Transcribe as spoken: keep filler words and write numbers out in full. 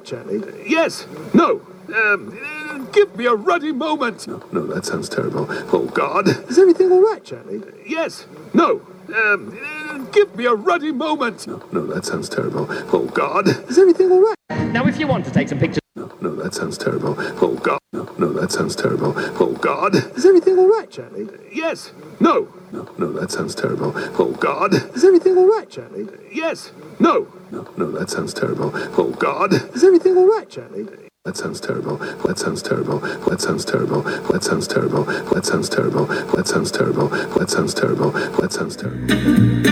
Charlie? Yes. No. Um, uh, give me a ruddy moment. No, no, that sounds terrible. Oh, God. Is everything all right, Charlie? Yes. No. Um, uh, give me a ruddy moment. No, no, that sounds terrible. Oh, God. Is everything all right? Now, if you want to take some pictures... No, no, that sounds terrible. Oh, God. No, no, that sounds terrible. Oh, God. Is everything all right, Charlie? Yes. No. No, no, that sounds terrible. Oh, God. Is everything all right, Charlie? Yes. No. No, no, that sounds terrible. Oh, God. Is everything all right, Charlie? That sounds terrible. That sounds terrible. That sounds terrible. That sounds terrible. That sounds terrible. That sounds terrible. That sounds terrible. That sounds terrible.